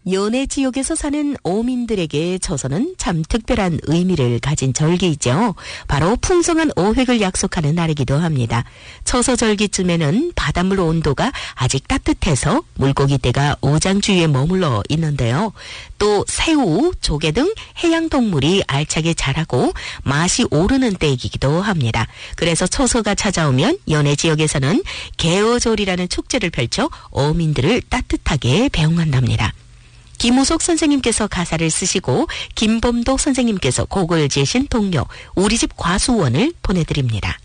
연해 지역에서 사는 어민들에게 처서는 참 특별한 의미를 가진 절기이죠. 바로 풍성한 어획을 약속하는 날이기도 합니다. 처서절기쯤에는 바닷물 온도가 아직 따뜻해서 물고기떼가 오장주위에 머물러 있는데요. 또 새우, 조개 등 해양동물이 알차게 자라고 맛이 오르는 때이기도 합니다. 그래서 처서가 찾아오면 연해 지역에서는 개어절이라는 축제를 펼쳐 어민들을 따뜻하게 배웅한답니다. 김우석 선생님께서 가사를 쓰시고 김범도 선생님께서 곡을 지으신 동요 우리 집 과수원을 보내드립니다.